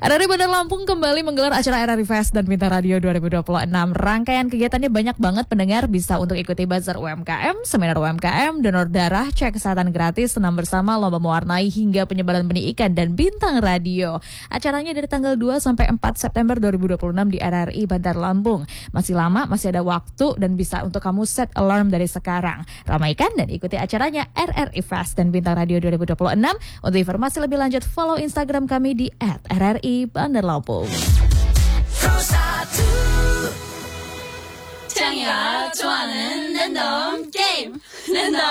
RRI Bandar Lampung kembali menggelar acara RRI Fest dan Bintang Radio 2026. Rangkaian kegiatannya banyak banget pendengar, bisa untuk ikuti bazar UMKM, seminar UMKM, donor darah, cek kesehatan gratis, senam bersama, lomba mewarnai, hingga penyebaran benih ikan dan Bintang Radio. Acaranya dari tanggal 2 sampai 4 September 2026 di RRI Bandar Lampung. Masih lama, masih ada waktu dan bisa untuk kamu set alarm dari sekarang. Ramaikan dan ikuti acaranya RRI Fest dan Bintang Radio 2026. Untuk informasi lebih lanjut, follow Instagram kami di @RRI Bandar Lampung. Pro 1 장이가 좋아하는 랜덤 게임 랜덤